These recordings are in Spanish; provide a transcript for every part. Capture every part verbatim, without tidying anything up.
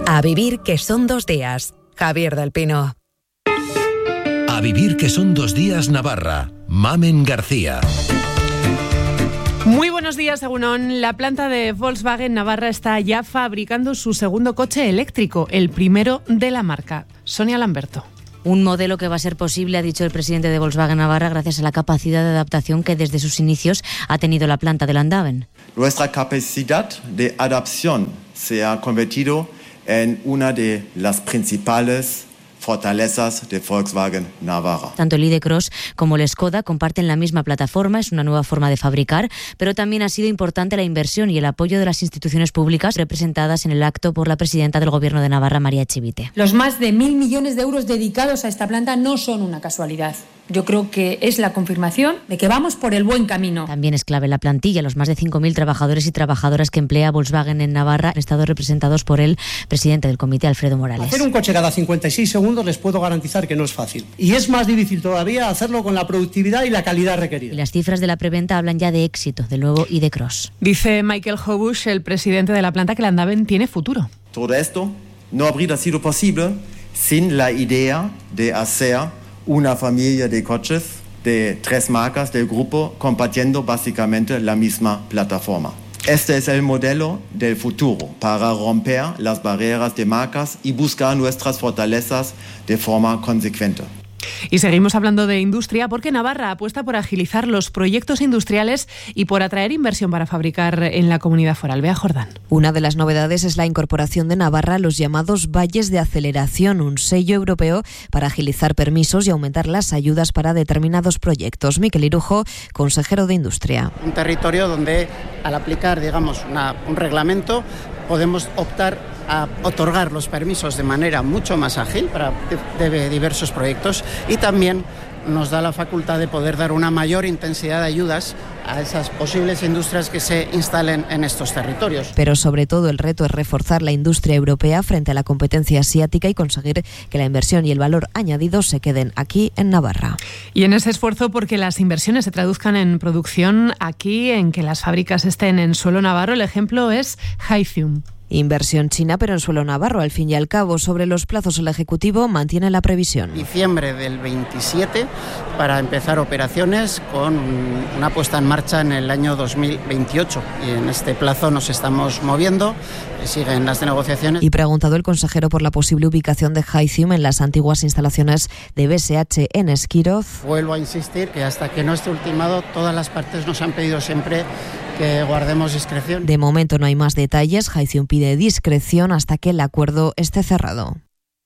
A vivir que son dos días. Javier del Pino. A vivir que son dos días Navarra. Mamen García. Muy buenos días, Egunon. La planta de Volkswagen Navarra está ya fabricando su segundo coche eléctrico, el primero de la marca. Sonia Lamberto. Un modelo que va a ser posible, ha dicho el presidente de Volkswagen Navarra, gracias a la capacidad de adaptación que desde sus inicios ha tenido la planta de Landaven. Nuestra capacidad de adaptación se ha convertido en una de las principales fortalezas de Volkswagen Navarra. Tanto el ID.Cross como el Skoda comparten la misma plataforma, es una nueva forma de fabricar, pero también ha sido importante la inversión y el apoyo de las instituciones públicas representadas en el acto por la presidenta del Gobierno de Navarra, María Echivite. Los más de mil millones de euros dedicados a esta planta no son una casualidad. Yo creo que es la confirmación de que vamos por el buen camino. También es clave la plantilla. Los más de cinco mil trabajadores y trabajadoras que emplea Volkswagen en Navarra han estado representados por el presidente del comité, Alfredo Morales. Hacer un coche cada cincuenta y seis segundos les puedo garantizar que no es fácil. Y es más difícil todavía hacerlo con la productividad y la calidad requerida. Y las cifras de la preventa hablan ya de éxito del nuevo ID.Cross. Dice Michael Hobush, el presidente de la planta, que Landaven tiene futuro. Todo esto no habría sido posible sin la idea de hacer una familia de coches de tres marcas del grupo compartiendo básicamente la misma plataforma. Este es el modelo del futuro para romper las barreras de marcas y buscar nuestras fortalezas de forma consecuente. Y seguimos hablando de industria porque Navarra apuesta por agilizar los proyectos industriales y por atraer inversión para fabricar en la comunidad foral. Bea Jordán. Una de las novedades es la incorporación de Navarra a los llamados valles de aceleración, un sello europeo para agilizar permisos y aumentar las ayudas para determinados proyectos. Miquel Irujo, consejero de Industria. Un territorio donde al aplicar, digamos, una, un reglamento podemos optar a otorgar los permisos de manera mucho más ágil para de, de diversos proyectos y también nos da la facultad de poder dar una mayor intensidad de ayudas a esas posibles industrias que se instalen en estos territorios. Pero sobre todo el reto es reforzar la industria europea frente a la competencia asiática y conseguir que la inversión y el valor añadido se queden aquí en Navarra. Y en ese esfuerzo porque las inversiones se traduzcan en producción aquí, en que las fábricas estén en suelo navarro, el ejemplo es Hythium. Inversión china, pero en suelo navarro. Al fin y al cabo, sobre los plazos, el Ejecutivo mantiene la previsión. Diciembre del veintisiete para empezar operaciones con una puesta en marcha en el año dos mil veintiocho. Y en este plazo nos estamos moviendo, siguen las negociaciones. Y preguntado el consejero por la posible ubicación de Hythium en las antiguas instalaciones de B S H en Esquiroz. Vuelvo a insistir que hasta que no esté ultimado, todas las partes nos han pedido siempre que guardemos discreción. De momento no hay más detalles. Hythium pide discreción hasta que el acuerdo esté cerrado.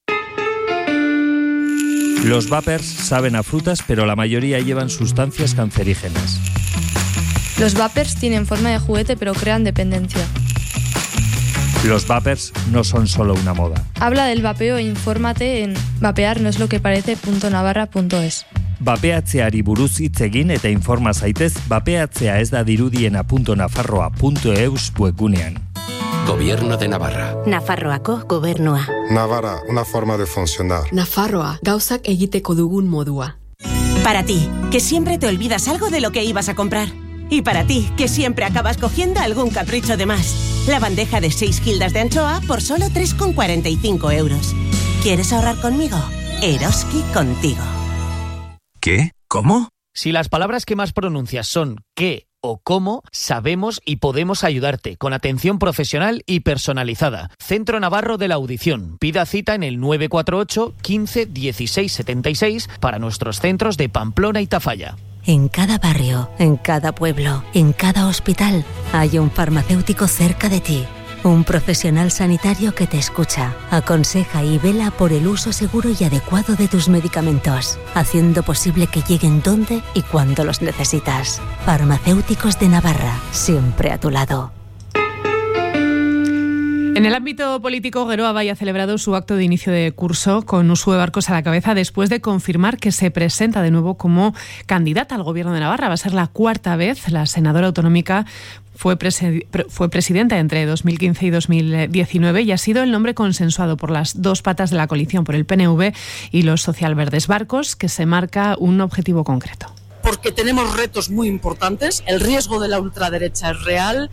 Los vapers saben a frutas, pero la mayoría llevan sustancias cancerígenas. Los vapers tienen forma de juguete, pero crean dependencia. Los vapers no son solo una moda. Habla del vapeo e infórmate en vapear no es lo que parece punto navarra punto es. Vapeatzeari buruz hitz egin eta informa zaitez vapeatzea ez da dirudiena punto nafarroa punto eus webgunean. Gobierno de Navarra. Nafarroako gobernua. Navarra, una forma de funcionar. Nafarroa, gauzak egiteko dugun modua. Para ti, que siempre te olvidas algo de lo que ibas a comprar. Y para ti, que siempre acabas cogiendo algún capricho de más. La bandeja de seis gildas de anchoa por solo tres con cuarenta y cinco euros. ¿Quieres ahorrar conmigo? Eroski contigo. ¿Qué? ¿Cómo? Si las palabras que más pronuncias son qué o cómo, sabemos y podemos ayudarte con atención profesional y personalizada. Centro Navarro de la Audición. Pida cita en el nueve cuatro ocho, quince, dieciséis, setenta y seis para nuestros centros de Pamplona y Tafalla. En cada barrio, en cada pueblo, en cada hospital, hay un farmacéutico cerca de ti. Un profesional sanitario que te escucha, aconseja y vela por el uso seguro y adecuado de tus medicamentos, haciendo posible que lleguen donde y cuando los necesitas. Farmacéuticos de Navarra, siempre a tu lado. En el ámbito político, Geroa Bai ha celebrado su acto de inicio de curso con Uxue Barkos a la cabeza después de confirmar que se presenta de nuevo como candidata al Gobierno de Navarra. Va a ser la cuarta vez. La senadora autonómica fue, presi- fue presidenta entre dos mil quince y dos mil diecinueve y ha sido el nombre consensuado por las dos patas de la coalición, por el P N V y los socialverdes. Barkos, que se marca un objetivo concreto. Porque tenemos retos muy importantes. El riesgo de la ultraderecha es real.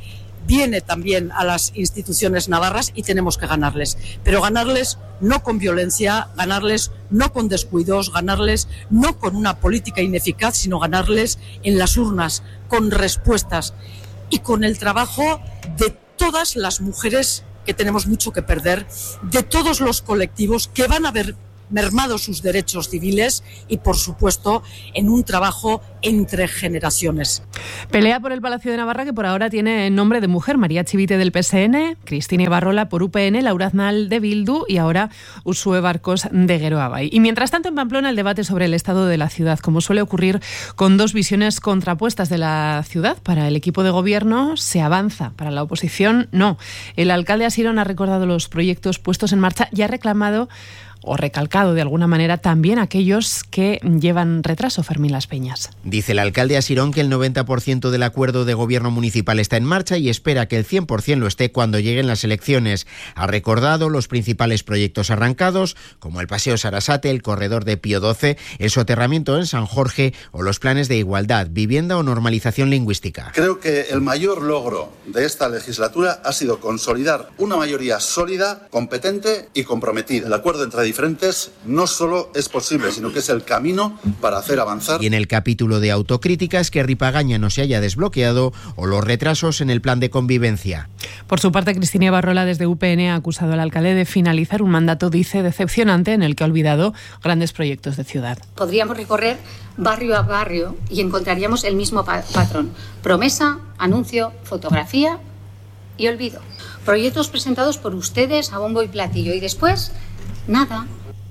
viene también a las instituciones navarras y tenemos que ganarles. Pero ganarles no con violencia, ganarles no con descuidos, ganarles no con una política ineficaz, sino ganarles en las urnas, con respuestas y con el trabajo de todas las mujeres que tenemos mucho que perder, de todos los colectivos que van a ver mermados sus derechos civiles y, por supuesto, en un trabajo entre generaciones. Pelea por el Palacio de Navarra, que por ahora tiene nombre de mujer: María Chivite del P S N, Cristina Ibarrola por U P N, Laura Aznal de Bildu y ahora Uxue Barkos de Geroa Bai. Y mientras tanto, en Pamplona, el debate sobre el estado de la ciudad, como suele ocurrir con dos visiones contrapuestas de la ciudad. Para el equipo de gobierno se avanza, para la oposición no. El alcalde Asirón ha recordado los proyectos puestos en marcha y ha reclamado o recalcado de alguna manera también aquellos que llevan retraso. Fermín Las Peñas. Dice el alcalde Asirón que el noventa por ciento del acuerdo de gobierno municipal está en marcha y espera que el cien por ciento lo esté cuando lleguen las elecciones. Ha recordado los principales proyectos arrancados, como el Paseo Sarasate, el corredor de Pío doce, el soterramiento en San Jorge o los planes de igualdad, vivienda o normalización lingüística. Creo que el mayor logro de esta legislatura ha sido consolidar una mayoría sólida, competente y comprometida. El acuerdo entre diferentes no solo es posible, sino que es el camino para hacer avanzar. Y en el capítulo de autocríticas, que Ripagaña no se haya desbloqueado o los retrasos en el plan de convivencia. Por su parte, Cristina Ibarrola desde U P N ha acusado al alcalde de finalizar un mandato, dice, decepcionante, en el que ha olvidado grandes proyectos de ciudad. Podríamos recorrer barrio a barrio y encontraríamos el mismo pa- patrón. Promesa, anuncio, fotografía y olvido. Proyectos presentados por ustedes a bombo y platillo y después nada.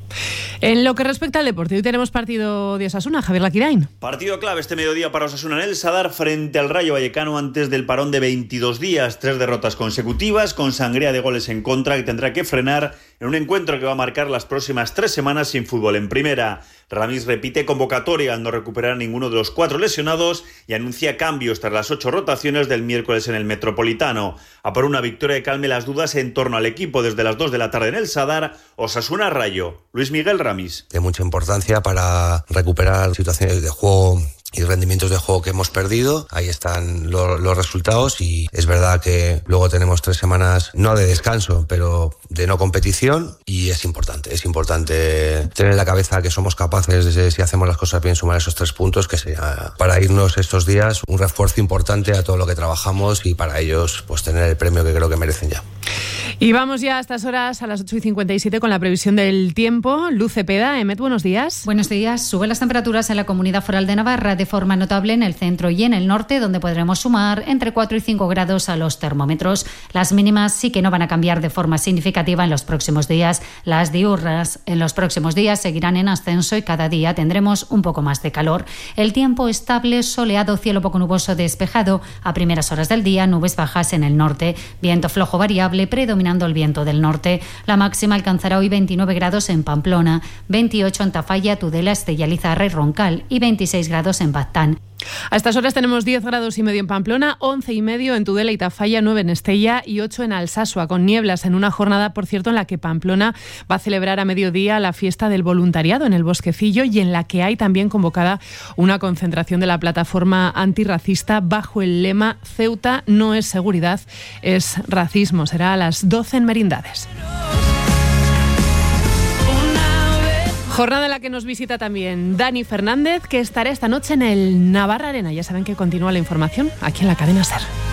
En lo que respecta al deporte, hoy tenemos partido de Osasuna. Javier Laquirain. Partido clave este mediodía para Osasuna en el Sadar frente al Rayo Vallecano antes del parón de veintidós días. Tres derrotas consecutivas con sangría de goles en contra que tendrá que frenar en un encuentro que va a marcar las próximas tres semanas sin fútbol en primera. Ramis repite convocatoria al no recuperar a ninguno de los cuatro lesionados y anuncia cambios tras las ocho rotaciones del miércoles en el Metropolitano. A por una victoria que calme las dudas en torno al equipo desde las dos de la tarde en el Sadar. Osasuna Rayo. Luis Miguel Ramis. De mucha importancia para recuperar situaciones de juego y rendimientos de juego que hemos perdido. Ahí están lo, los resultados y es verdad que luego tenemos tres semanas, no de descanso, pero de no competición y es importante, es importante tener en la cabeza que somos capaces de, si hacemos las cosas bien, sumar esos tres puntos, que sea para irnos estos días un refuerzo importante a todo lo que trabajamos y para ellos pues tener el premio que creo que merecen ya. Y vamos ya a estas horas, a las ocho y cincuenta y siete, con la previsión del tiempo. Luz Cepeda, Emet, buenos días. Buenos días. Suben las temperaturas en la Comunidad Foral de Navarra de forma notable en el centro y en el norte, donde podremos sumar entre cuatro y cinco grados a los termómetros. Las mínimas sí que no van a cambiar de forma significativa en los próximos días. Las diurnas en los próximos días seguirán en ascenso y cada día tendremos un poco más de calor. El tiempo estable, soleado, cielo poco nuboso despejado. A primeras horas del día, nubes bajas en el norte. Viento flojo variable, predominando el viento del norte. La máxima alcanzará hoy veintinueve grados en Pamplona, veintiocho en Tafalla, Tudela, Estella, Lizarra y Roncal y veintiséis grados en Baztán. A estas horas tenemos diez grados y medio en Pamplona, once y medio en Tudela y Tafalla, nueve en Estella y ocho en Alsasua, con nieblas en una jornada, por cierto, en la que Pamplona va a celebrar a mediodía la fiesta del voluntariado en el Bosquecillo y en la que hay también convocada una concentración de la plataforma antirracista bajo el lema Ceuta no es seguridad, es racismo. Será a las doce en Merindades. Jornada en la que nos visita también Dani Fernández, que estará esta noche en el Navarra Arena. Ya saben que continúa la información aquí en la cadena SER.